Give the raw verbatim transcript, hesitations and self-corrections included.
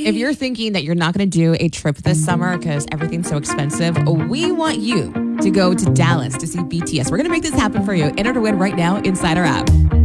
If you're thinking that you're not going to do a trip this summer because everything's so expensive, we want you to go to Dallas to see B T S. We're going to make this happen for you. Enter to win right now inside our app.